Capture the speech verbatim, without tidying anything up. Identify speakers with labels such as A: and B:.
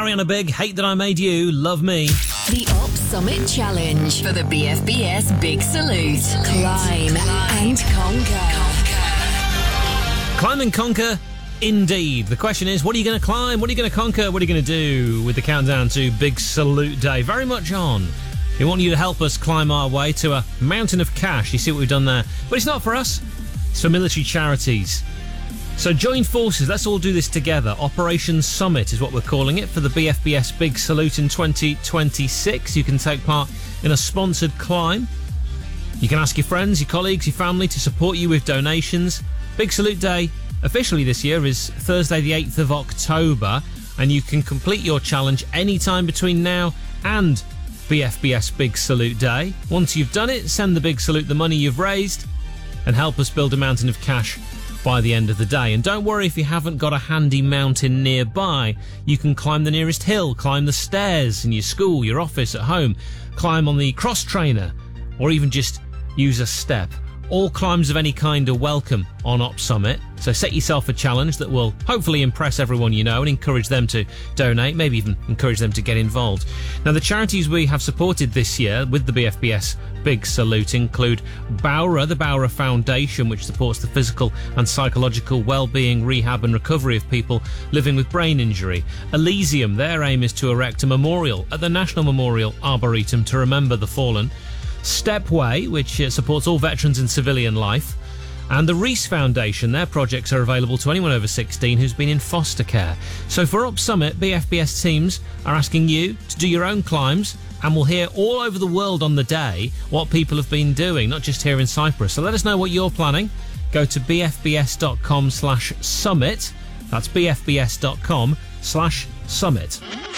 A: Ariana Big, Hate That I Made You, Love Me.
B: The Op Summit Challenge for the B F B S Big Salute. Climb and conquer.
A: Climb and conquer, indeed. The question is, what are you going to climb? What are you going to conquer? What are you going to do with the countdown to Big Salute Day? Very much on. We want you to help us climb our way to a mountain of cash. You see what we've done there? But it's not for us. It's for military charities. So join forces. Let's all do this together. Operation Summit is what we're calling it for the B F B S Big Salute in twenty twenty-six. You can take part in a sponsored climb. You can ask your friends, your colleagues, your family to support you with donations. Big Salute Day officially this year is Thursday the eighth of October, and you can complete your challenge anytime between now and B F B S Big Salute Day. Once you've done it, send the Big Salute the money you've raised and help us build a mountain of cash by the end of the day. And don't worry if you haven't got a handy mountain nearby. You can climb the nearest hill, climb the stairs in your school, your office, at home, climb on the cross trainer, or even just use a step. All climbs of any kind are welcome on Op Summit, so set yourself a challenge that will hopefully impress everyone you know and encourage them to donate, maybe even encourage them to get involved. Now, the charities we have supported this year with the B F B S Big Salute include Bowra, the Bowra Foundation, which supports the physical and psychological well-being, rehab and recovery of people living with brain injury. Elysium, their aim is to erect a memorial at the National Memorial Arboretum to remember the fallen. Stepway, which uh, supports all veterans in civilian life, and the Reese Foundation. Their projects are available to anyone over sixteen who's been in foster care. So for Op Summit, B F B S teams are asking you to do your own climbs, and we'll hear all over the world on the day what people have been doing, not just here in Cyprus. So let us know what you're planning. Go to bfbs.com slash summit. That's bfbs.com slash summit.